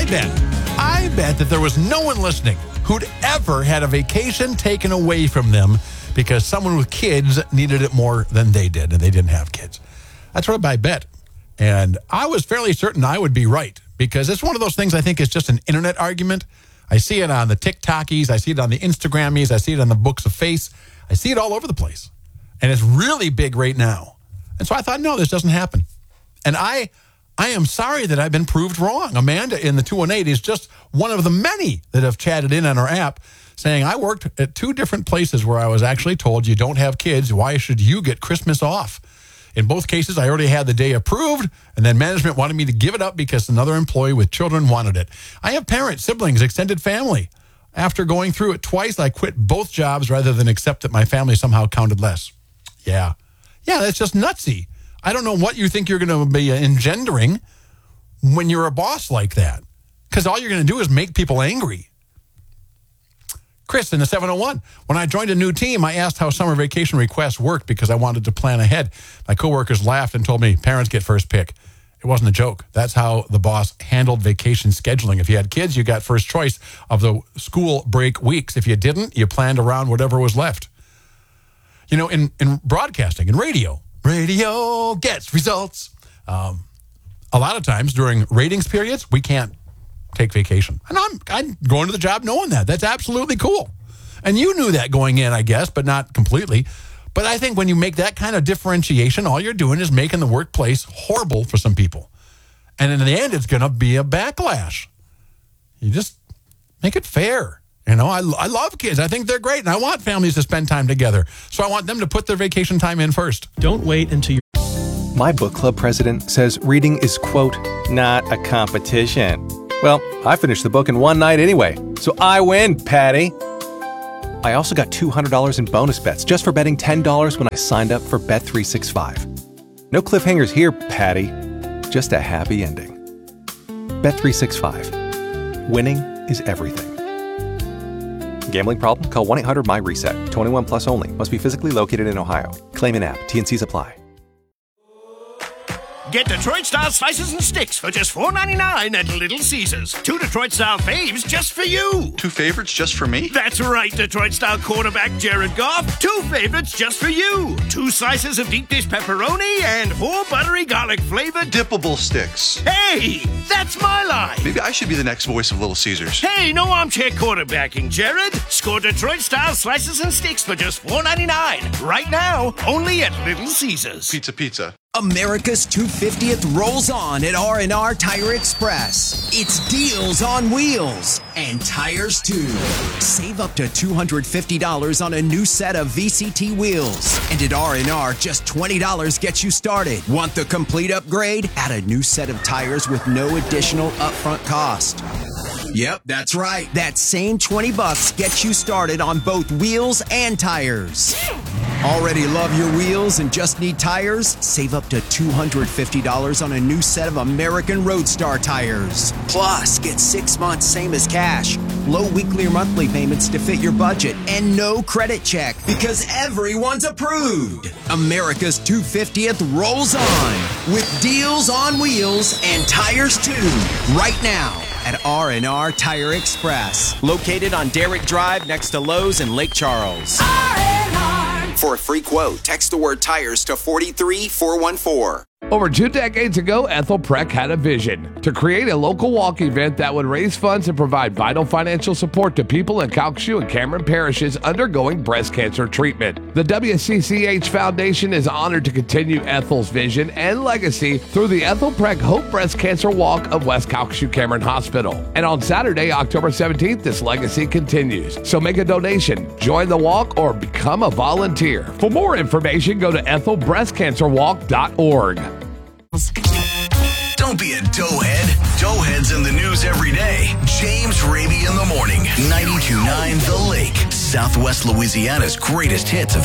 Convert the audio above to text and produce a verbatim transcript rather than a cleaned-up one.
bet, I bet that there was no one listening who'd ever had a vacation taken away from them because someone with kids needed it more than they did, and they didn't have kids. That's what I bet. And I was fairly certain I would be right, because it's one of those things I think is just an internet argument. I see it on the TikTokies. I see it on the Instagrammies. I see it on the books of face. I see it all over the place. And it's really big right now. And so I thought, no, this doesn't happen. And I I am sorry that I've been proved wrong. Amanda in the two one eight is just one of the many that have chatted in on our app saying, I worked at two different places where I was actually told you don't have kids. Why should you get Christmas off? In both cases, I already had the day approved, and then management wanted me to give it up because another employee with children wanted it. I have parents, siblings, extended family. After going through it twice, I quit both jobs rather than accept that my family somehow counted less. Yeah. Yeah, that's just nutsy. I don't know what you think you're going to be engendering when you're a boss like that, because all you're going to do is make people angry. Chris in the seven oh one. When I joined a new team, I asked how summer vacation requests worked because I wanted to plan ahead. My coworkers laughed and told me parents get first pick. It wasn't a joke. That's how the boss handled vacation scheduling. If you had kids, you got first choice of the school break weeks. If you didn't, you planned around whatever was left. You know, in, in broadcasting, in radio, radio gets results. Um, a lot of times during ratings periods, we can't take vacation. And I'm, I'm going to the job knowing that. That's absolutely cool. And you knew that going in, I guess, but not completely. But I think when you make that kind of differentiation, all you're doing is making the workplace horrible for some people. And in the end, it's going to be a backlash. You just make it fair. You know, I, I love kids. I think they're great, and I want families to spend time together. So I want them to put their vacation time in first. Don't wait until you... My book club president says reading is, quote, not a competition. Well, I finished the book in one night anyway, so I win, Patty. I also got two hundred dollars in bonus bets just for betting ten dollars when I signed up for Bet three sixty-five. No cliffhangers here, Patty. Just a happy ending. Bet three sixty-five. Winning is everything. Gambling problem? Call one eight hundred M Y reset. twenty-one plus only. Must be physically located in Ohio. Claim in app. T and C's apply. Get Detroit-style slices and sticks for just four ninety-nine at Little Caesars. Two Detroit-style faves just for you. Two favorites just for me? That's right, Detroit-style quarterback Jared Goff. Two favorites just for you. Two slices of deep dish pepperoni and four buttery garlic-flavored... dippable sticks. Hey, that's my line. Maybe I should be the next voice of Little Caesars. Hey, no armchair quarterbacking, Jared. Score Detroit-style slices and sticks for just four ninety-nine. Right now, only at Little Caesars. Pizza, pizza. America's two hundred fiftieth rolls on at R and R Tire Express. It's deals on wheels and tires too. Save up to two hundred fifty dollars on a new set of V C T wheels. And at R and R, just twenty dollars gets you started. Want the complete upgrade? Add a new set of tires with no additional upfront cost. Yep, that's right. That same twenty bucks gets you started on both wheels and tires. Already love your wheels and just need tires? Save up to two hundred fifty dollars on a new set of American Roadstar tires. Plus, get six months same as cash, low weekly or monthly payments to fit your budget, and no credit check because everyone's approved. America's two hundred fiftieth rolls on with deals on wheels and tires too. Right now at R and R Tire Express, located on Derrick Drive next to Lowe's in Lake Charles. R and R. For a free quote, text the word tires to four three four one four. Over two decades ago, Ethel Preck had a vision to create a local walk event that would raise funds and provide vital financial support to people in Calcasieu and Cameron parishes undergoing breast cancer treatment. The W C C H Foundation is honored to continue Ethel's vision and legacy through the Ethel Preck Hope Breast Cancer Walk of West Calcasieu Cameron Hospital. And on Saturday, October seventeenth, this legacy continues. So make a donation, join the walk, or become a volunteer. For more information, go to ethel breast cancer walk dot org. Don't be a doughhead. Doughheads in the news every day. James Raby in the morning. ninety-two point nine The Lake. Southwest Louisiana's greatest hits of